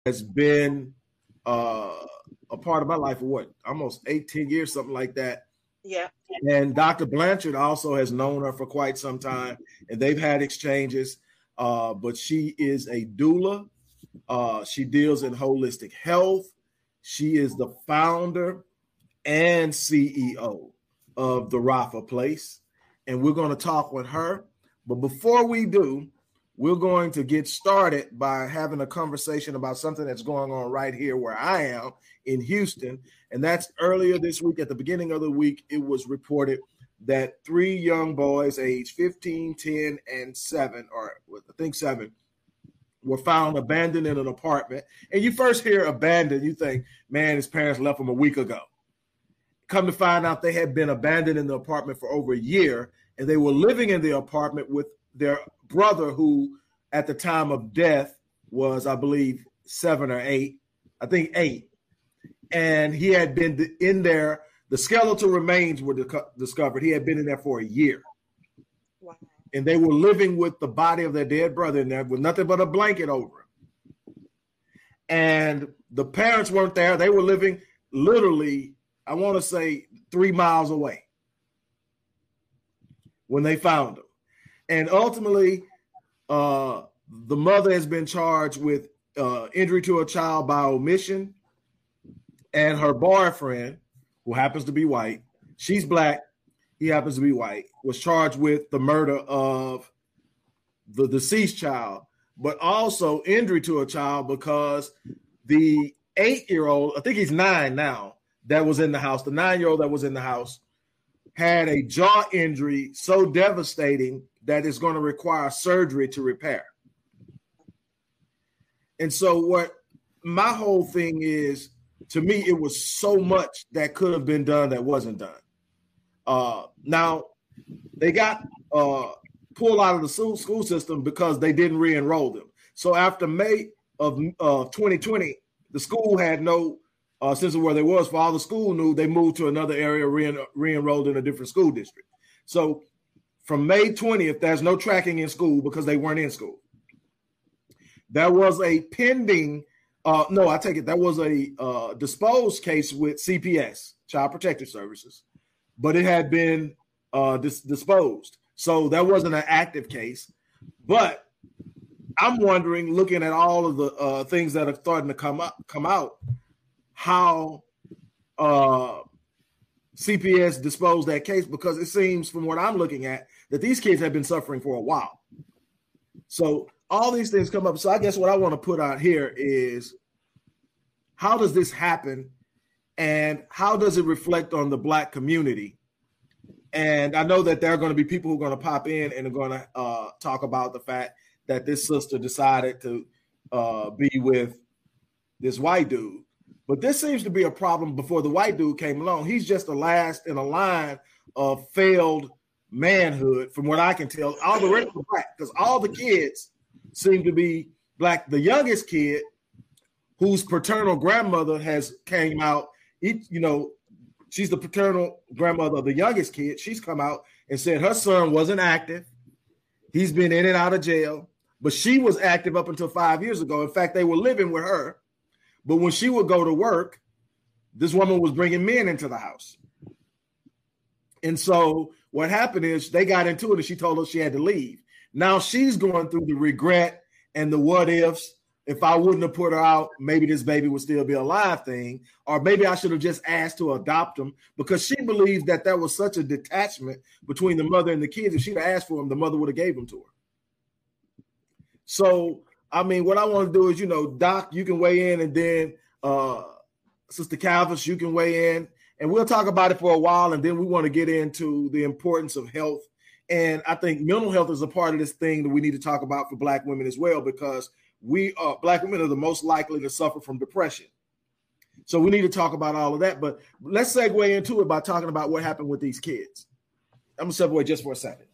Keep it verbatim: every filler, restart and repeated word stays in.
has been uh, a part of my life for what, almost eighteen years, something like that. Yeah. And Doctor Blanchard also has known her for quite some time, and they've had exchanges. Uh, but she is a doula. Uh, she deals in holistic health. She is the founder and C E O of the Rafa Place, and we're going to talk with her. But before we do, we're going to get started by having a conversation about something that's going on right here where I am in Houston. And that's earlier this week, at the beginning of the week, it was reported that three young boys, age fifteen, ten, and seven, or I think seven, were found abandoned in an apartment. And you first hear abandoned, you think, man, his parents left him a week ago. Come to find out they had been abandoned in the apartment for over a year, and they were living in the apartment with their brother, who at the time of death was, I believe, seven or eight, I think eight. And he had been in there. The skeletal remains were discovered. He had been in there for a year. Wow. And they were living with the body of their dead brother in there with nothing but a blanket over him. And the parents weren't there. They were living literally, I want to say, three miles away when they found him. And ultimately, uh, the mother has been charged with uh, injury to a child by omission. And her boyfriend, who happens to be white, she's black, he happens to be white, was charged with the murder of the deceased child, but also injury to a child because the eight-year-old, I think he's nine now, that was in the house, the nine-year-old that was in the house, had a jaw injury so devastating that it's going to require surgery to repair. And so what my whole thing is, to me, it was so much that could have been done that wasn't done. Uh, now, they got uh, pulled out of the school, school system because they didn't re-enroll them. So after May of uh, twenty twenty, the school had no uh, sense of where they was. For all the school knew, they moved to another area, re- re-enrolled in a different school district. So from May twentieth, there's no tracking in school because they weren't in school. There was a pending Uh, no, I take it. That was a uh, disposed case with C P S, Child Protective Services, but it had been uh, dis- disposed. So that wasn't an active case. But I'm wondering, looking at all of the uh, things that are starting to come up, come out, how uh, C P S disposed that case, because it seems from what I'm looking at that these kids have been suffering for a while. So all these things come up. So I guess what I want to put out here is, how does this happen and how does it reflect on the Black community? And I know that there are going to be people who are going to pop in and are going to uh, talk about the fact that this sister decided to uh, be with this white dude. But this seems to be a problem before the white dude came along. He's just the last in a line of failed manhood, from what I can tell. All the rest are Black, because all the kids seem to be Black. The youngest kid, whose paternal grandmother has came out, you know, she's the paternal grandmother of the youngest kid. She's come out and said her son wasn't active. He's been in and out of jail, but she was active up until five years ago. In fact, they were living with her. But when she would go to work, this woman was bringing men into the house. And so what happened is they got into it and she told her she had to leave. Now she's going through the regret and the what ifs. If I wouldn't have put her out, maybe this baby would still be alive thing. Or maybe I should have just asked to adopt him, because she believes that there was such a detachment between the mother and the kids. If she'd have asked for him, the mother would have gave him to her. So, I mean, what I want to do is, you know, Doc, you can weigh in, and then uh, Sister Calvis, you can weigh in. And we'll talk about it for a while, and then we want to get into the importance of health. And I think mental health is a part of this thing that we need to talk about for Black women as well, because we are Black women are the most likely to suffer from depression. So we need to talk about all of that. But let's segue into it by talking about what happened with these kids. I'm going to segue just for a second.